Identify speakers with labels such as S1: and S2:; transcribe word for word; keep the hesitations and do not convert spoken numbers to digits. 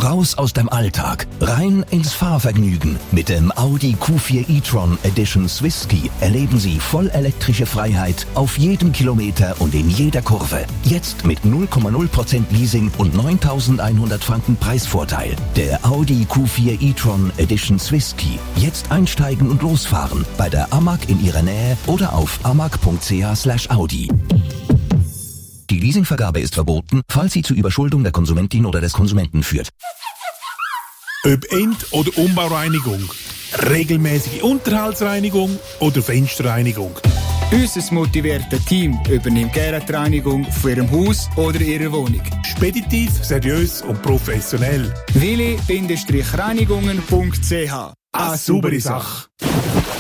S1: Raus aus dem Alltag, rein ins Fahrvergnügen. Mit dem Audi Q vier e-tron Edition Swisski erleben Sie vollelektrische Freiheit auf jedem Kilometer und in jeder Kurve. Jetzt mit null Komma null Prozent Leasing und neuntausendeinhundert Franken Preisvorteil. Der Audi Q vier e-tron Edition Swisski. Jetzt einsteigen und losfahren bei der A M A G in Ihrer Nähe oder auf amag punkt c h slash audi. Die Leasingvergabe ist verboten, falls sie zu Überschuldung der Konsumentin oder des Konsumenten führt.
S2: Ob End- oder Umbaureinigung, regelmäßige Unterhaltsreinigung oder Fensterreinigung.
S3: Unser motiviertes Team übernimmt gerne die Reinigung von Ihrem Haus oder Ihrer Wohnung.
S2: Speditiv, seriös und professionell.
S3: willi Bindestrich Reinigungen Punkt c h.
S2: Eine saubere Sache.